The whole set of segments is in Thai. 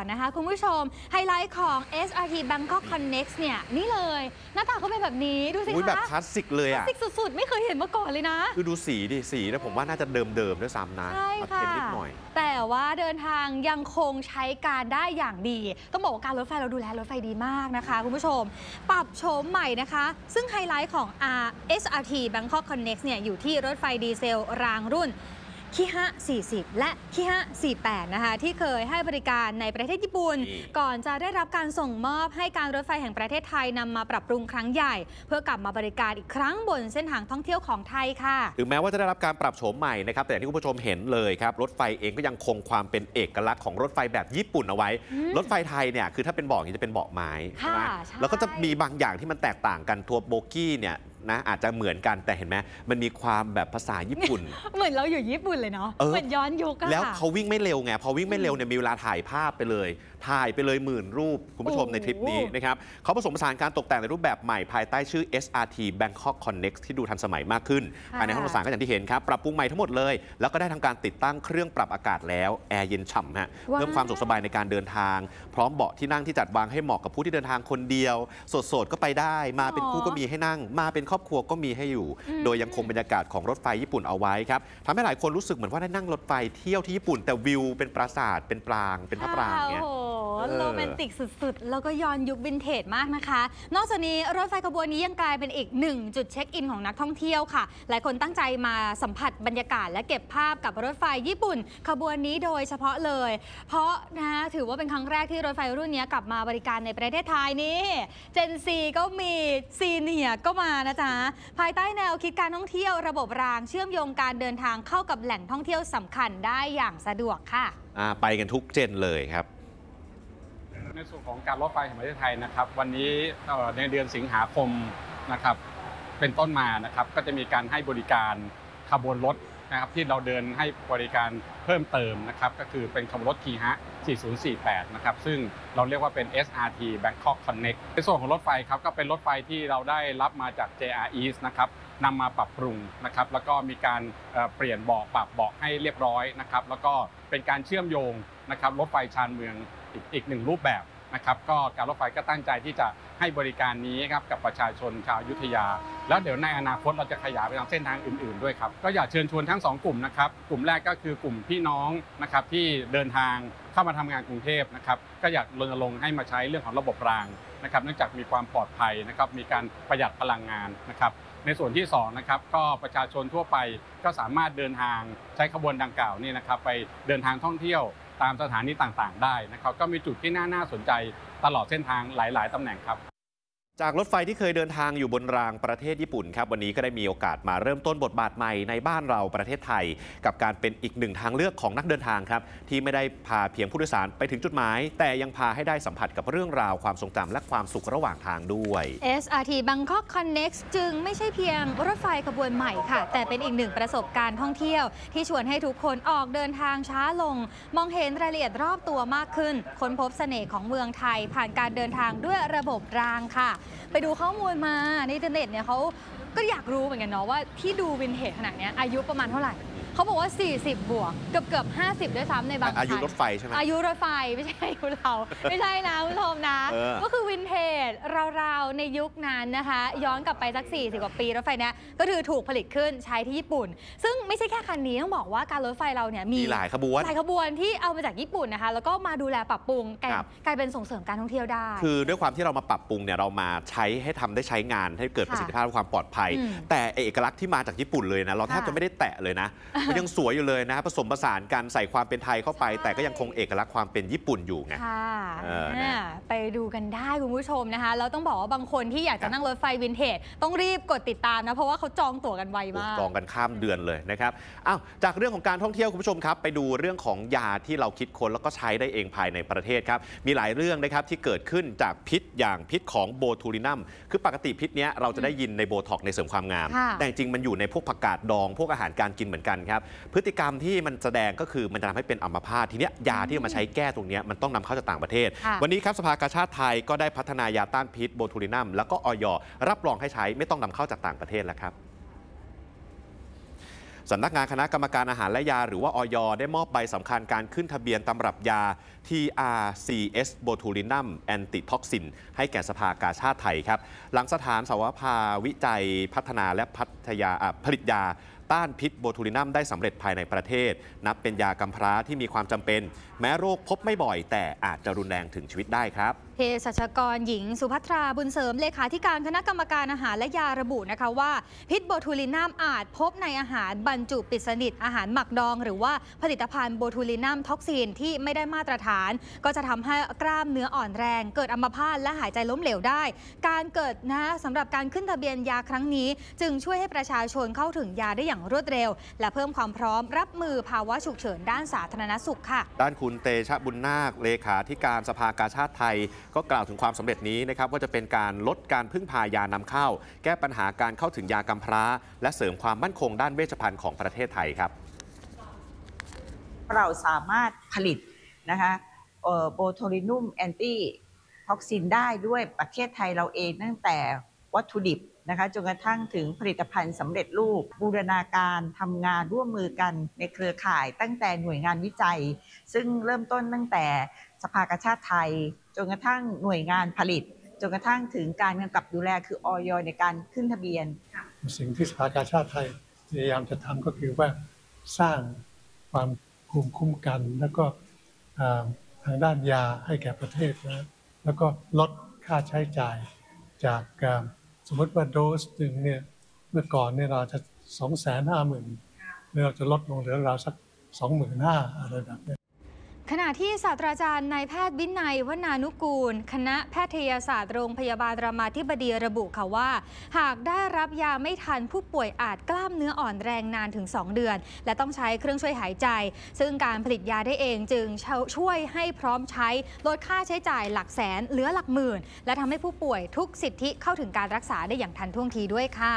อนนะคะคุณผู้ชมไฮไลท์ของ SRT Bangkok Connect เนี่ยนี่เลยหน้าตาเขาเป็นแบบนี้ดูสิคะแบบคลาสสิกเลยอะคลาสสิกสุดๆไม่เคยเห็นมาก่อนเลยนะคือดูสีดิสีนะผมว่าน่าจะเดิมด้วยซ้ำนะใช่ค่ะนิดหน่อยแต่ว่าเดินทางยังคงใช้การได้อย่างดีต้องบอกว่าการรถไฟเราดูแลรถไฟดีมากนะคะคุณผู้ชมปรับโฉมใหม่นะคะซึ่งไฮไลท์ของ SRT Bangkok Connect เนี่ยอยู่ที่รถไฟดีเซลรางรุ่นคิฮะ40 และคิฮะ48 นะคะที่เคยให้บริการในประเทศญี่ปุ่นก่อนจะได้รับการส่งมอบให้การรถไฟแห่งประเทศไทยนำมาปรับปรุงครั้งใหญ่เพื่อกลับมาบริการอีกครั้งบนเส้นทางท่องเที่ยวของไทยค่ะถึงแม้ว่าจะได้รับการปรับโฉมใหม่นะครับแต่อย่างที่คุณผู้ชมเห็นเลยครับรถไฟเองก็ยังคงความเป็นเอกลักษณ์ของรถไฟแบบญี่ปุ่นเอาไว้รถไฟไทยเนี่ยคือถ้าเป็นเบาะอย่างนี้จะเป็นเบาะไม้ใช่ไหมแล้วก็จะมีบางอย่างที่มันแตกต่างกันตัวโบกี้เนี่ยนะอาจจะเหมือนกันแต่เห็นไหมมันมีความแบบภาษาญี่ปุ่นเหมือนเราอยู่ญี่ปุ่นเลยเนาะเหมือนย้อนยุคอะแล้วเขาวิ่งไม่เร็วไงพอวิ่งไม่เร็วเนี่ยมีเวลาถ่ายภาพไปเลยถ่ายไปเลย10,000 รูปคุณผู้ชมในทริปนี้นะครับเขาผสมผสานการตกแต่งในรูปแบบใหม่ภายใต้ชื่อ SRT Bangkok Connect ที่ดูทันสมัยมากขึ้นภายในห้องโดยสารก็อย่างที่เห็นครับปรับปรุงใหม่ทั้งหมดเลยแล้วก็ได้ทำการติดตั้งเครื่องปรับอากาศแล้วแอร์เย็นฉ่ำฮะเพิ่มความสุขสบายในการเดินทางพร้อมเบาะที่นั่งที่จัดวางให้เหมาะกับผู้ที่เดินทางคนเดียวโสดๆก็ไปได้มาเป็นคู่ก็มีให้นั่งมาเป็นครอบครัวก็มีให้อยู่โดยยังคงบรรยากาศของรถไฟญี่ปุ่นเอาไว้ครับทำให้หลายคนรู้สึกเหมือนว่าได้นั่งรถไฟเที่ยวที่ญี่ปุ่นแต่วิวเป็นปราสาทเป็นปรางเป็นพระปรางเนี่ยโรแมนติกสุดๆแล้วก็ย้อนยุควินเทจมากนะคะนอกจากนี้รถไฟขบวนนี้ยังกลายเป็นอีกหนึ่งจุดเช็คอินของนักท่องเที่ยวค่ะหลายคนตั้งใจมาสัมผัสบรรยากาศและเก็บภาพกับรถไฟญี่ปุ่นขบวนนี้โดยเฉพาะเลยเพราะนะถือว่าเป็นครั้งแรกที่รถไฟรุ่นนี้กลับมาบริการในประเทศไทยนี่เจนซีก็มีซีเนียก็มานะจ๊ะภายใต้แนวคิดการท่องเที่ยวระบบรางเชื่อมโยงการเดินทางเข้ากับแหล่งท่องเที่ยวสำคัญได้อย่างสะดวกค่ะไปกันทุกเจนเลยครับในส่วนของการรถไฟแห่งประเทศไทยนะครับวันนี้ในเดือนสิงหาคมนะครับเป็นต้นมานะครับก็จะมีการให้บริการขบวนรถนะครับที่เราเดินให้บริการเพิ่มเติมนะครับก็คือเป็นขบวนรถคีฮะ4048นะครับซึ่งเราเรียกว่าเป็น SRT Bangkok Connect ในส่วนของรถไฟครับก็เป็นรถไฟที่เราได้รับมาจาก JR East นะครับนำมาปรับปรุงนะครับแล้วก็มีการเปลี่ยนเบาะปรับเบาะให้เรียบร้อยนะครับแล้วก็เป็นการเชื่อมโยงนะครับรถไฟชานเมืองอีกหนึ่งรูปแบบนะครับก็การรถไฟก็ตั้งใจที่จะให้บริการนี้ครับกับประชาชนชาวอยุธยาแล้วเดี๋ยวในอนาคตเราจะขยายไปยังเส้นทางอื่นๆด้วยครับก็อยากเชิญชวนทั้ง2กลุ่มนะครับกลุ่มแรกก็คือกลุ่มพี่น้องนะครับที่เดินทางเข้ามาทำงานกรุงเทพนะครับก็อยากรณรงค์ให้มาใช้เรื่องของระบบรางนะครับเนื่องจากมีความปลอดภัยนะครับมีการประหยัดพลังงานนะครับในส่วนที่2นะครับก็ประชาชนทั่วไปก็สามารถเดินทางใช้ขบวนดังกล่าวนี่นะครับไปเดินทางท่องเที่ยวตามสถานีต่างๆได้นะครับก็มีจุดที่น่าสนใจตลอดเส้นทางหลายๆตำแหน่งครับจากรถไฟที่เคยเดินทางอยู่บนรางประเทศญี่ปุ่นครับวันนี้ก็ได้มีโอกาสมาเริ่มต้นบทบาทใหม่ในบ้านเราประเทศไทยกับการเป็นอีกหนึ่งทางเลือกของนักเดินทางครับที่ไม่ได้พาเพียงผู้โดยสารไปถึงจุดหมายแต่ยังพาให้ได้สัมผัสกับเรื่องราวความทรงจำและความสุขระหว่างทางด้วย SRT Bangkok Connect จึงไม่ใช่เพียงรถไฟขบวนใหม่ค่ะแต่เป็นอีกหนึ่งประสบการณ์ท่องเที่ยวที่ชวนให้ทุกคนออกเดินทางช้าลงมองเห็นรายละเอียดรอบตัวมากขึ้นค้นพบเสน่ห์ของเมืองไทยผ่านการเดินทางด้วยระบบรางค่ะไปดูข้อมูลมาในอินเทอร์เน็ตเนี่ยเขาก็อยากรู้เหมือนกันเนาะว่าที่ดูวินเทจขนาดนี้อายุประมาณเท่าไหร่เขาบอกว่า40บวกเกือบ50ด้วยซ้ำในบางอายุรถไฟใช่ไหมอายุรถไฟไม่ใช่อายุเราไม่ใช่นะคุณผู้ชมนะก็คือวินเทจราวๆในยุคนั้นนะคะย้อนกลับไปสัก40กว่าปีรถไฟเนี้ยก็คือถูกผลิตขึ้นใช้ที่ญี่ปุ่นซึ่งไม่ใช่แค่คันนี้ต้องบอกว่าการรถไฟเราเนี่ยมีหลายขบวนที่เอามาจากญี่ปุ่นนะคะแล้วก็มาดูแลปรับปรุงกลายเป็นส่งเสริมการท่องเที่ยวได้คือด้วยความที่เรามาปรับปรุงเนี่ยเรามาใช้ให้ทำได้ใช้งานให้เกิดประสิทธิภาพและความปลอดภัยแต่เอกลักษณ์ที่มาจากญี่ปุ่นเลยนะเราแทบจะไม่ได้แตะเลยนะมันยังสวยอยู่เลยนะผสมผสานกันใส่ความเป็นไทยเข้าไปแต่ก็ยังคงเอกลักษณ์ความเป็นญี่ปุ่นอยู่ไงไปดูกันได้คุณผู้ชมนะคะแล้วต้องบอกว่าบางคนที่อยากจะนั่งรถไฟวินเทจต้องรีบกดติดตามนะเพราะว่าเขาจองตั๋วกันไวมากจองกันข้ามเดือนเลยนะครับจากเรื่องของการท่องเที่ยวคุณผู้ชมครับไปดูเรื่องของยาที่เราคิดค้นแล้วก็ใช้ได้เองภายในประเทศครับมีหลายเรื่องนะครับที่เกิดขึ้นจากพิษอย่างพิษของโบทูลินัมคือปกติพิษนี้เราจะได้ยินในโบท็อกในเสริมความงามแต่จริงมันอยู่ในพวกผักกาดดองพวกอาหารการกินเหมือนกันครับพฤติกรรมที่มันแสดงก็คือมันจะทำให้เป็นอัมพาตทีนี้ยาที่มาใช้แก้ตรงนี้มันต้องนำเข้าจากต่างประเทศวันนี้ครับสภากาชาดไทยก็ได้พัฒนายาต้านพิษโบทูลินัมแล้วก็อย.รับรองให้ใช้ไม่ต้องนำเข้าจากต่างประเทศแล้วครับสำนักงานคณะกรรมการอาหารและยาหรือว่าอย.ได้มอบใบสำคัญการขึ้นทะเบียนตำรับยา TRCS Botulinum Antitoxin ให้แก่สภากาชาดไทยครับหลังสถานสาวภาวิจัยพัฒนาและผลิตยาต้านพิษโบทูลินัมได้สำเร็จภายในประเทศนับเป็นยากำพร้าที่มีความจำเป็น แม้โรคพบไม่บ่อยแต่อาจจะรุนแรงถึงชีวิตได้ครับเภสัชกรหญิงสุภัทราบุญเสริมเลขาธิการคณะกรรมการอาหารและยาระบุนะคะว่าพิษโบทูลินัมอาจพบในอาหารบรรจุปิดสนิทอาหารหมักดองหรือว่าผลิตภัณฑ์โบทูลินัมท็อกซินที่ไม่ได้มาตรฐานก็จะทำให้กล้ามเนื้ออ่อนแรงเกิดอัมพาตและหายใจล้มเหลวได้การเกิดสำหรับการขึ้นทะเบียนยาครั้งนี้จึงช่วยให้ประชาชนเข้าถึงยาได้อย่างรวดเร็วและเพิ่มความพร้อมรับมือภาวะฉุกเฉินด้านสาธารณสุขค่ะด้านคุณเตชะบุญนาคเลขาธิการสภากาชาดไทยก็กล่าวถึงความสำเร็จนี้นะครับว่าจะเป็นการลดการพึ่งพายานำเข้าแก้ปัญหาการเข้าถึงยากำพร้าและเสริมความมั่นคงด้านเวชภัณฑ์ของประเทศไทยครับเราสามารถผลิตนะคะโบทูลินัมแอนตี้ท็อกซินได้ด้วยประเทศไทยเราเองตั้งแต่วัตถุดิบนะคะจนกระทั่งถึงผลิตภัณฑ์สำเร็จรูปบูรณาการทำงานร่วมมือกันในเครือข่ายตั้งแต่หน่วยงานวิจัยซึ่งเริ่มต้นตั้งแต่สภากาชาดไทยจนกระทั่งหน่วยงานผลิตจนกระทั่งถึงการกำกับดูแลคืออย.ในการขึ้นทะเบียนสิ่งที่สภากาชาดไทยพยายามจะทำก็คือว่าสร้างความภูมิคุ้มกันแล้วก็ทางด้านยาให้แก่ประเทศนะแล้วก็ลดค่าใช้จ่ายจากสมมติว่าโดสหนึ่งเนี่ยเมื่อก่อนเนี่ยเราจะ 250,000 เราจะลดลงเหลือราวสัก 25,000 อะไรแบบนี้ขณะที่ศาสตราจารย์นายแพทย์วินัยวนานุกูลคณะแพทยศาสตร์โรงพยาบาลรามาธิบดีระบุค่ะว่าหากได้รับยาไม่ทันผู้ป่วยอาจกล้ามเนื้ออ่อนแรงนานถึง2 เดือนและต้องใช้เครื่องช่วยหายใจซึ่งการผลิตยาได้เองจึงช่วยให้พร้อมใช้ลดค่าใช้จ่ายหลักแสนเหลือหลักหมื่นและทำให้ผู้ป่วยทุกสิทธิเข้าถึงการรักษาได้อย่างทันท่วงทีด้วยค่ะ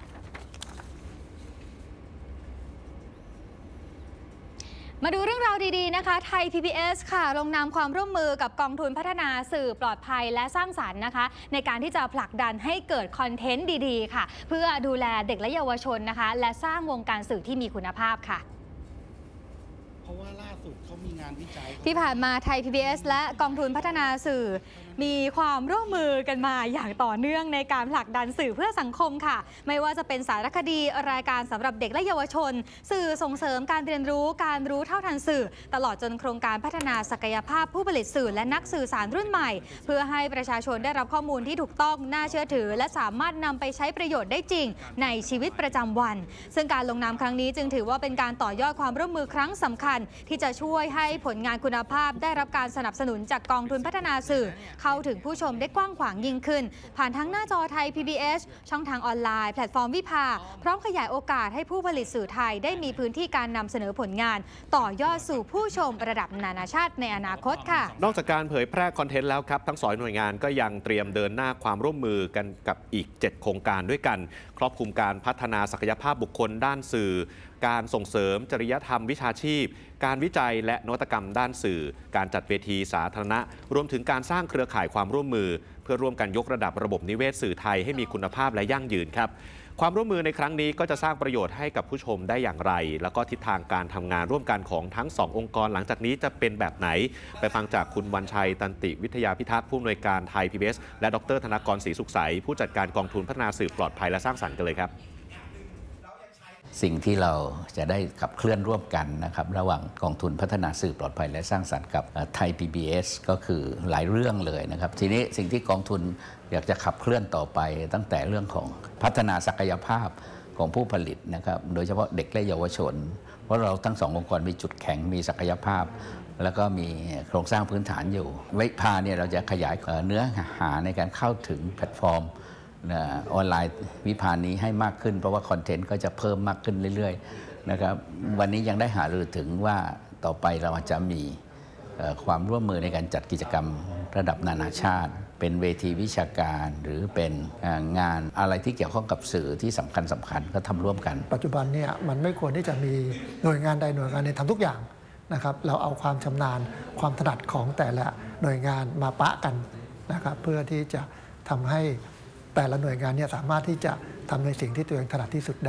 มาดูเรื่องราวดีๆนะคะไทย PBS ค่ะลงนามความร่วมมือกับกองทุนพัฒนาสื่อปลอดภัยและสร้างสรรค์นะคะในการที่จะผลักดันให้เกิดคอนเทนต์ดีๆค่ะเพื่อดูแลเด็กและเยาวชนนะคะและสร้างวงการสื่อที่มีคุณภาพค่ะเพราะว่าล่าสุดเขามีงานวิจัยที่ผ่านมาไทย PBS และกองทุนพัฒนาสื่อมีความร่วมมือกันมาอย่างต่อเนื่องในการผลักดันสื่อเพื่อสังคมค่ะไม่ว่าจะเป็นสารคดีรายการสำหรับเด็กและเยาวชนสื่อส่งเสริมการเรียนรู้การรู้เท่าทันสื่อตลอดจนโครงการพัฒนาศักยภาพผู้ผลิตสื่อและนักสื่อสารรุ่นใหม่เพื่อให้ประชาชนได้รับข้อมูลที่ถูกต้องน่าเชื่อถือและสามารถนำไปใช้ประโยชน์ได้จริงในชีวิตประจำวันซึ่งการลงนามครั้งนี้จึงถือว่าเป็นการต่อยอดความร่วมมือครั้งสำคัญที่จะช่วยให้ผลงานคุณภาพได้รับการสนับสนุนจากกองทุนพัฒนาสื่อเข้าถึงผู้ชมได้กว้างขวางยิ่งขึ้นผ่านทั้งหน้าจอไทย PBS ช่องทางออนไลน์แพลตฟอร์มวิภาพร้อมขยายโอกาสให้ผู้ผลิตสื่อไทยได้มีพื้นที่การนำเสนอผลงานต่อยอดสู่ผู้ชมระดับนานาชาติในอนาคตค่ะนอกจากการเผยแพร่คอนเทนต์แล้วครับทั้ง2หน่วยงานก็ยังเตรียมเดินหน้าความร่วมมือกันกับอีก7โครงการด้วยกันครอบคลุมการพัฒนาศักยภาพบุคคลด้านสื่อการส่งเสริมจริยธรรมวิชาชีพการวิจัยและนวัตกรรมด้านสื่อการจัดเวทีสาธารณะรวมถึงการสร้างเครือข่ายความร่วมมือเพื่อร่วมกันยกระดับระบบนิเวศสื่อไทยให้มีคุณภาพและยั่งยืนครับความร่วมมือในครั้งนี้ก็จะสร้างประโยชน์ให้กับผู้ชมได้อย่างไรแล้วก็ทิศทางการทำงานร่วมกันของทั้ง2องค์กรหลังจากนี้จะเป็นแบบไหนไปฟังจากคุณวันชัยตันติวิทยาพิทักษ์ผู้อำนวยการไทย PBS และดร.ธนกรศรีสุขใสผู้จัดการกองทุนพัฒนาสื่อปลอดภัยและสร้างสรรค์กันเลยครับสิ่งที่เราจะได้ขับเคลื่อนร่วมกันนะครับระหว่างกองทุนพัฒนาสื่อปลอดภัยและสร้างสรรค์กับไทย PBS ก็คือหลายเรื่องเลยนะครับทีนี้สิ่งที่กองทุนอยากจะขับเคลื่อนต่อไปตั้งแต่เรื่องของพัฒนาศักยภาพของผู้ผลิตนะครับโดยเฉพาะเด็กและเยาวชนเพราะเราทั้ง2องค์กรมีจุดแข็งมีศักยภาพแล้วก็มีโครงสร้างพื้นฐานอยู่วิภาเนี่ยเราจะขยายเนื้อหาในการเข้าถึงแพลตฟอร์มออนไลน์วิพานี้ให้มากขึ้นเพราะว่าคอนเทนต์ก็จะเพิ่มมากขึ้นเรื่อยๆนะครับวันนี้ยังได้หารือถึงว่าต่อไปเราอาจจะมีความร่วมมือในการจัดกิจกรรมระดับนานาชาติเป็นเวทีวิชาการหรือเป็นงานอะไรที่เกี่ยวข้องกับสื่อที่สำคัญก็ทำร่วมกันปัจจุบันเนี่ยมันไม่ควรที่จะมีหน่วยงานใดหน่วยงานหนึ่งทำทุกอย่างนะครับเราเอาความชำนาญความถนัดของแต่ละหน่วยงานมาปะกันนะครับเพื่อที่จะทำให้แต่ละหน่วยงานเนี่ยสามารถที่จะทำในสิ่งที่ตัวเองถนัดที่สุดได้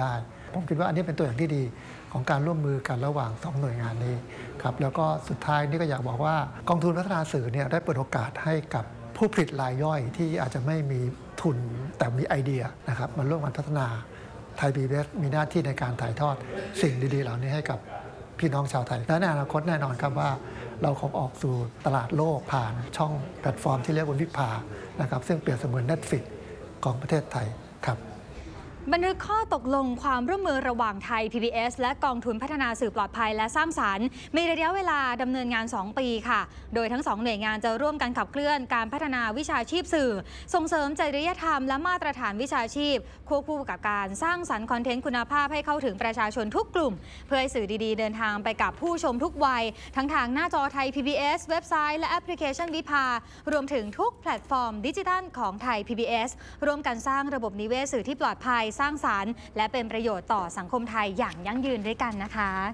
ผมคิดว่าอันนี้เป็นตัวอย่างที่ดีของการร่วมมือกันระหว่าง2หน่วยงานนี้ครับแล้วก็สุดท้ายนี่ก็อยากบอกว่ากองทุนพัฒนาสื่อเนี่ยได้เปิดโอกาสให้กับผู้ผลิตรายย่อยที่อาจจะไม่มีทุนแต่มีไอเดียนะครับมาร่วมกันพัฒนาไทย PBS มีหน้าที่ในการถ่ายทอดสิ่งดีๆเหล่านี้ให้กับพี่น้องชาวไทยและในอนาคตแน่นอนครับว่าเราคงออกสู่ตลาดโลกผ่านช่องแพลตฟอร์มที่เรียกว่าวิภานะครับซึ่งเปรียบเสมือน Netflix ของประเทศไทยครับบันทึกข้อตกลงความร่วมมือระหว่างไทย PBS และกองทุนพัฒนาสื่อปลอดภัยและสร้างสรรค์มีระยะเวลาดำเนินงาน 2 ปีค่ะ โดยทั้ง 2 หน่วยงานจะร่วมกันขับเคลื่อนการพัฒนาวิชาชีพสื่อส่งเสริมจริยธรรมและมาตรฐานวิชาชีพควบคู่กับการสร้างสรรค์คอนเทนต์คุณภาพให้เข้าถึงประชาชนทุกกลุ่มเพื่อให้สื่อดีๆเดินทางไปกับผู้ชมทุกวัยทั้งทางหน้าจอไทย PBS เว็บไซต์และแอปพลิเคชันวิภารวมถึงทุกแพลตฟอร์มดิจิทัลของไทย PBS ร่วมกันสร้างระบบนิเวศสื่อที่ปลอดภัยสร้างสรรค์และเป็นประโยชน์ต่อสังคมไทยอย่างยั่งยืนด้วยกันนะคะ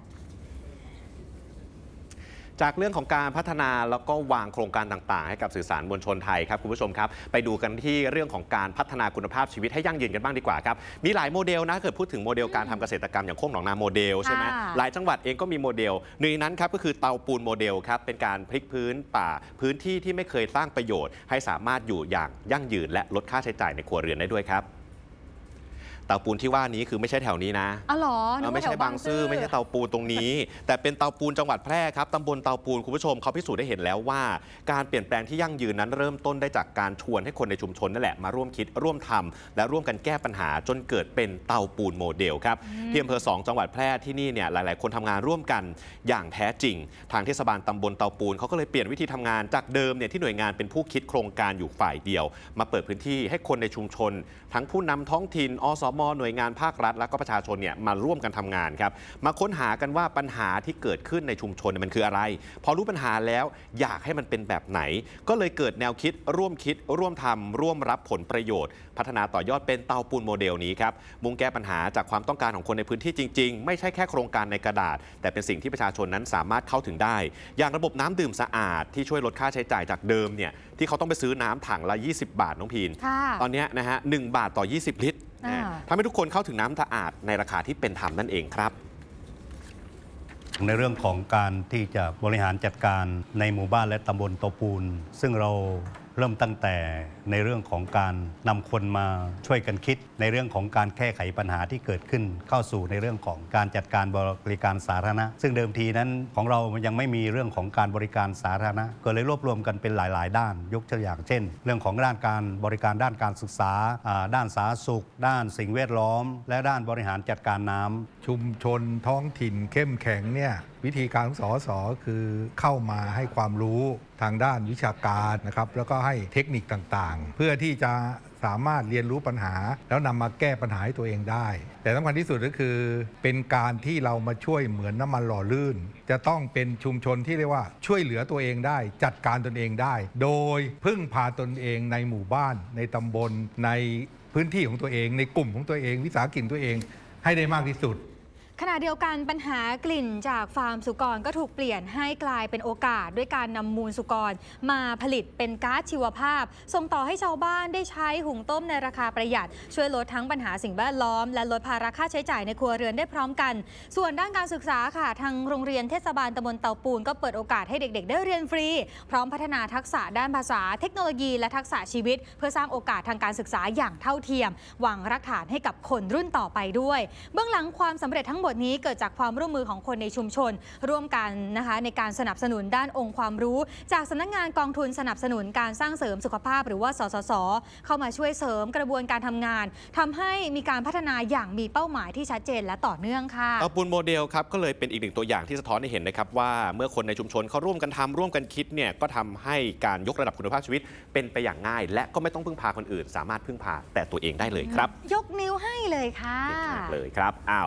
จากเรื่องของการพัฒนาแล้วก็วางโครงการต่างๆให้กับสื่อสารมวลชนไทยครับคุณผู้ชมครับไปดูกันที่เรื่องของการพัฒนาคุณภาพชีวิตให้ยั่งยืนกันบ้างดีกว่าครับมีหลายโมเดลนะเกิดพูดถึงโมเดลการทำเกษตรกรรมอย่างโคกหนองนาโมเดลใช่ไหมหลายจังหวัดเองก็มีโมเดลหนึ่งในนั้นครับก็คือเตาปูนโมเดลครับเป็นการพลิกพื้นป่าพื้นที่ที่ไม่เคยสร้างประโยชน์ให้สามารถอยู่อย่างยั่งยืนและลดค่าใช้จ่ายในครัวเรือนได้ด้วยครับเตาปูนที่ว่านี้คือไม่ใช่แถวนี้นะอ๋อเหรอไม่ใช่บางซื่อไม่ใช่เตาปูนตรงนี้ แต่เป็นเตาปูนจังหวัดแพร่ครับตำบลเตาปูนคุณผู้ชมเขาพิสูจน์ได้เห็นแล้วว่าการเปลี่ยนแปลงที่ยั่งยืนนั้นเริ่มต้นได้จากการชวนให้คนในชุมชนนั่นแหละมาร่วมคิดร่วมทำและร่วมกันแก้ปัญหาจนเกิดเป็นเตาปูนโมเดลครับที่อำเภอ2จังหวัดแพร่ที่นี่เนี่ยหลายๆคนทำงานร่วมกันอย่างแท้จริงทางเทศบาลตำบลเตาปูนเขาก็เลยเปลี่ยนวิธีทำงานจากเดิมเนี่ยที่หน่วยงานเป็นผู้คิดโครงการอยู่ฝ่ายเดียวมาเปิดพื้นที่ให้คนในชุมชนทั้งผู้นำท้องถิ่นอสม.หน่วยงานภาครัฐและก็ประชาชนเนี่ยมาร่วมกันทำงานครับมาค้นหากันว่าปัญหาที่เกิดขึ้นในชุมชนมันคืออะไรพอรู้ปัญหาแล้วอยากให้มันเป็นแบบไหนก็เลยเกิดแนวคิดร่วมทำร่วมรับผลประโยชน์พัฒนาต่อยอดเป็นเตาปูนโมเดลนี้ครับมุ่งแก้ปัญหาจากความต้องการของคนในพื้นที่จริงๆไม่ใช่แค่โครงการในกระดาษแต่เป็นสิ่งที่ประชาชนนั้นสามารถเข้าถึงได้อย่างระบบน้ำดื่มสะอาดที่ช่วยลดค่าใช้จ่ายจากเดิมเนี่ยที่เขาต้องไปซื้อน้ำถังละ20 บาทน้องพีนตอนนี้นะฮะ1 บาทต่อ20 ลิตรทำให้ทุกคนเข้าถึงน้ำสะอาดในราคาที่เป็นธรรมนั่นเองครับในเรื่องของการที่จะบริหารจัดการในหมู่บ้านและตำบลเตาปูนซึ่งเราเริ่มตั้งแต่ในเรื่องของการนำคนมาช่วยกันคิดในเรื่องของการแก้ไขปัญหาที่เกิดขึ้นเข้าสู่ในเรื่องของการจัดการบริการสาธารณะซึ่งเดิมทีนั้นของเรายังไม่มีเรื่องของการบริการสาธารณะก็เลยรวบรวมกันเป็นหลายๆด้านยกตัวอย่างเช่นเรื่องของด้านการบริการด้านการศึกษาด้านสาธารณสุขด้านสิ่งแวดล้อมและด้านบริหารจัดการน้ำชุมชนท้องถิ่นเข้มแข็งเนี่ยวิธีการของสสคือเข้ามาให้ความรู้ทางด้านวิชาการนะครับแล้วก็ให้เทคนิคต่างๆเพื่อที่จะสามารถเรียนรู้ปัญหาแล้วนำมาแก้ปัญหาให้ตัวเองได้แต่สำคัญที่สุดก็คือเป็นการที่เรามาช่วยเหมือนน้ำมันหล่อลื่นจะต้องเป็นชุมชนที่เรียกว่าช่วยเหลือตัวเองได้จัดการตนเองได้โดยพึ่งพาตนเองในหมู่บ้านในตำบลในพื้นที่ของตัวเองในกลุ่มของตัวเองวิสาหกิจตัวเองให้ได้มากที่สุดขณะเดียวกันปัญหากลิ่นจากฟาร์มสุกรก็ถูกเปลี่ยนให้กลายเป็นโอกาสด้วยการนำมูลสุกรมาผลิตเป็นก๊าซชีวภาพส่งต่อให้ชาวบ้านได้ใช้หุงต้มในราคาประหยัดช่วยลดทั้งปัญหาสิ่งแวดล้อมและลดภาระค่าใช้จ่ายในครัวเรือนได้พร้อมกันส่วนด้านการศึกษาค่ะทางโรงเรียนเทศบาลตำบลเตาปูนก็เปิดโอกาสให้เด็กๆได้เรียนฟรีพร้อมพัฒนาทักษะด้านภาษาเทคโนโลยีและทักษะชีวิตเพื่อสร้างโอกาสทางการศึกษาอย่างเท่าเทียมวางรากฐานให้กับคนรุ่นต่อไปด้วยเบื้องหลังความสำเร็จทั้งหมดนี้เกิดจากความร่วมมือของคนในชุมชนร่วมกันนะคะในการสนับสนุนด้านองค์ความรู้จากสำนักงานกองทุนสนับสนุนการสร้างเสริมสุขภาพหรือว่าสสส.เข้ามาช่วยเสริมกระบวนการทำงานทำให้มีการพัฒนาอย่างมีเป้าหมายที่ชัดเจนและต่อเนื่องค่ะเตาปูนโมเดลครับก็เลยเป็นอีกหนึ่งตัวอย่างที่สะท้อนให้เห็นนะครับว่าเมื่อคนในชุมชนเขาร่วมกันทำร่วมกันคิดเนี่ยก็ทำให้การยกระดับคุณภาพชีวิตเป็นไปอย่างง่ายและก็ไม่ต้องพึ่งพาคนอื่นสามารถพึ่งพาแต่ตัวเองได้เลยครับยกนิ้วให้เลยค่ะเลยครับอ้าว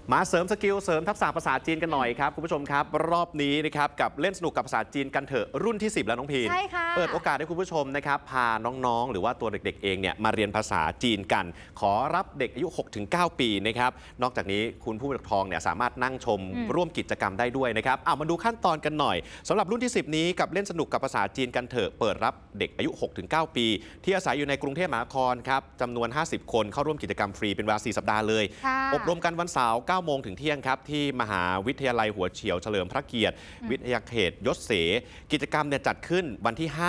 มาเสริมสกิลเสริมทักษะภาษาจีนกันหน่อยครับคุณผู้ชมครับรอบนี้นะครับกับเล่นสนุกกับภาษาจีนกันเถอะรุ่นที่ 10 แล้วน้องพีนใช่ค่ะเปิดโอกาสให้คุณผู้ชมนะครับพาน้องๆหรือว่าตัวเด็กๆเองเนี่ยมาเรียนภาษาจีนกัน ขอรับเด็กอายุ 6-9 ปีนะครับนอกจากนี้คุณผู้ปกครองเนี่ยสามารถนั่งชมร่วมกิจกรรมได้ด้วยนะครับมาดูขั้นตอนกันหน่อยสำหรับรุ่นที่ 10 นี้กับเล่นสนุกกับภาษาจีนกันเถอะเปิดรับเด็กอายุ 6-9 ปี ที่อาศัยอยู่ในกรุงเทพมหานครครับจำนวน 50 คนเข้าร่วมกิจกรรมฟรีเป็นเวลา 4 สัปดาห์เลยค่ะอบรมกันวันเสาร์ 9 โมงถึงเที่ยงครับที่มหาวิทยาลัยหัวเฉียวเฉลิมพระเกียรติ วิทยาเขตยศเส กิจกรรมเนี่ยจัดขึ้นวันที่